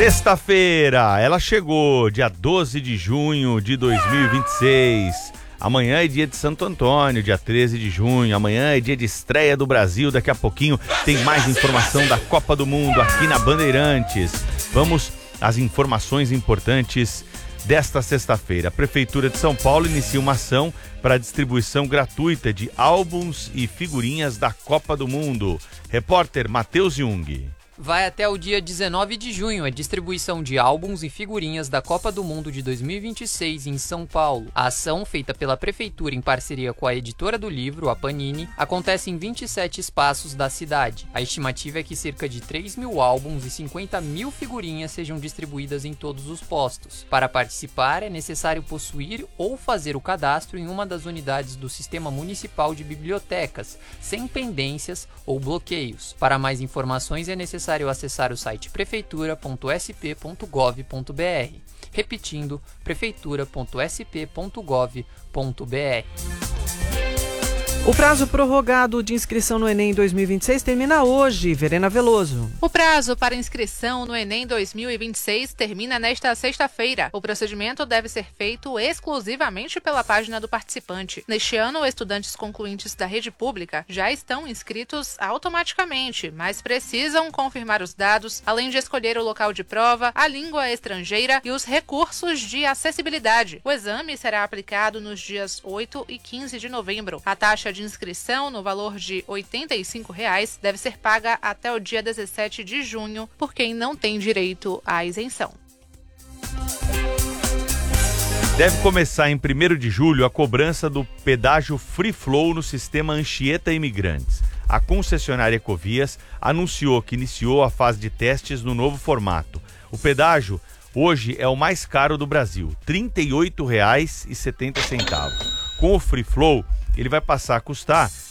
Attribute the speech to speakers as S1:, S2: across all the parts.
S1: Sexta-feira, ela chegou, dia 12 de junho de 2026. Amanhã é dia de Santo Antônio, dia 13 de junho. Amanhã é dia de estreia do Brasil. Daqui a pouquinho tem mais informação da Copa do Mundo aqui na Bandeirantes. Vamos às informações importantes desta sexta-feira. A Prefeitura de São Paulo inicia uma ação para a distribuição gratuita de álbuns e figurinhas da Copa do Mundo. Repórter Matheus Jung.
S2: Vai até o dia 19 de junho a distribuição de álbuns e figurinhas da Copa do Mundo de 2026 em São Paulo. A ação, feita pela Prefeitura em parceria com a editora do livro, a Panini, acontece em 27 espaços da cidade. A estimativa é que cerca de 3 mil álbuns e 50 mil figurinhas sejam distribuídas em todos os postos. Para participar, é necessário possuir ou fazer o cadastro em uma das unidades do Sistema Municipal de Bibliotecas, sem pendências ou bloqueios. Para mais informações, é necessário acessar o site prefeitura.sp.gov.br. Repetindo, prefeitura.sp.gov.br.
S3: O prazo prorrogado de inscrição no Enem 2026 termina hoje. Verena Veloso.
S4: O prazo para inscrição no Enem 2026 termina nesta sexta-feira. O procedimento deve ser feito exclusivamente pela página do participante. Neste ano, estudantes concluintes da rede pública já estão inscritos automaticamente, mas precisam confirmar os dados, além de escolher o local de prova, a língua estrangeira e os recursos de acessibilidade. O exame será aplicado nos dias 8 e 15 de novembro. A taxa de inscrição, no valor de R$ 85, deve ser paga até o dia 17 de junho por quem não tem direito à isenção.
S1: Deve começar em 1º de julho a cobrança do pedágio Free Flow no sistema Anchieta Imigrantes. A concessionária Ecovias anunciou que iniciou a fase de testes no novo formato. O pedágio hoje é o mais caro do Brasil, R$ 38,70. Com o Free Flow, ele vai passar a custar R$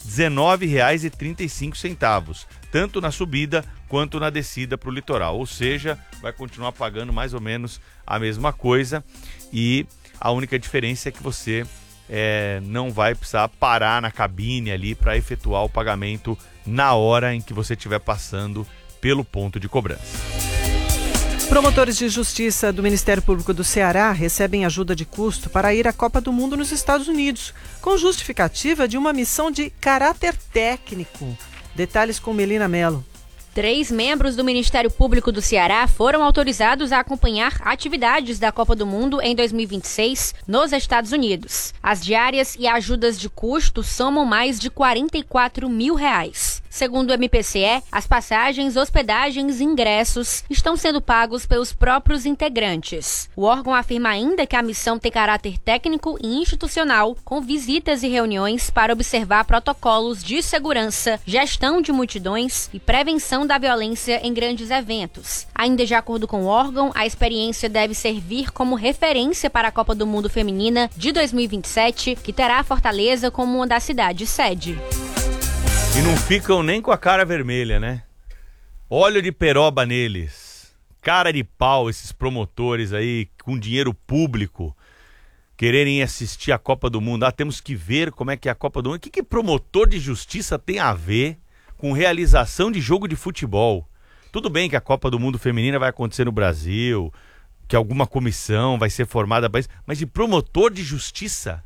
S1: 19,35, tanto na subida quanto na descida para o litoral. Ou seja, vai continuar pagando mais ou menos a mesma coisa, e a única diferença é que você não vai precisar parar na cabine ali para efetuar o pagamento na hora em que você estiver passando pelo ponto de cobrança.
S3: Promotores de justiça do Ministério Público do Ceará recebem ajuda de custo para ir à Copa do Mundo nos Estados Unidos, com justificativa de uma missão de caráter técnico. Detalhes com Melina Mello.
S5: 3 membros do Ministério Público do Ceará foram autorizados a acompanhar atividades da Copa do Mundo em 2026 nos Estados Unidos. As diárias e ajudas de custo somam mais de R$ 44 mil. Segundo o MPCE, as passagens, hospedagens e ingressos estão sendo pagos pelos próprios integrantes. O órgão afirma ainda que a missão tem caráter técnico e institucional, com visitas e reuniões para observar protocolos de segurança, gestão de multidões e prevenção da violência em grandes eventos. Ainda de acordo com o órgão, a experiência deve servir como referência para a Copa do Mundo Feminina de 2027, que terá a Fortaleza como uma das cidades sede.
S1: E não ficam nem com a cara vermelha, né? Óleo de peroba neles. Cara de pau, esses promotores aí com dinheiro público quererem assistir a Copa do Mundo. Temos que ver como é que é a Copa do Mundo. O que promotor de justiça tem a ver com realização de jogo de futebol? Tudo bem que a Copa do Mundo Feminina vai acontecer no Brasil, que alguma comissão vai ser formada para isso, mas de promotor de justiça?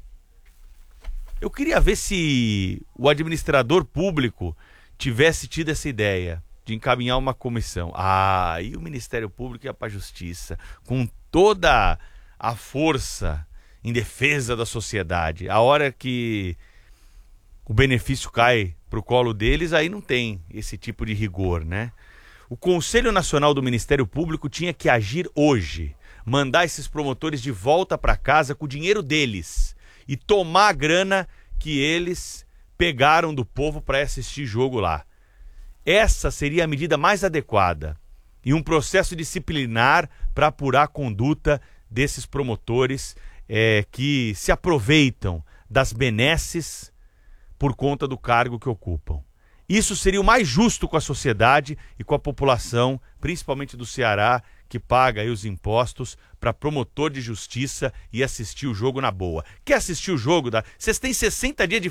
S1: Eu queria ver se o administrador público tivesse tido essa ideia de encaminhar uma comissão. E o Ministério Público ia para a Justiça, com toda a força em defesa da sociedade. A hora que o benefício cai para o colo deles, aí não tem esse tipo de rigor, né? O Conselho Nacional do Ministério Público tinha que agir hoje, mandar esses promotores de volta para casa com o dinheiro deles e tomar a grana que eles pegaram do povo para assistir jogo lá. Essa seria a medida mais adequada e um processo disciplinar para apurar a conduta desses promotores que se aproveitam das benesses por conta do cargo que ocupam. Isso seria o mais justo com a sociedade e com a população, principalmente do Ceará, que paga aí os impostos para promotor de justiça e assistir o jogo na boa. Quer assistir o jogo? Vocês têm 60 dias de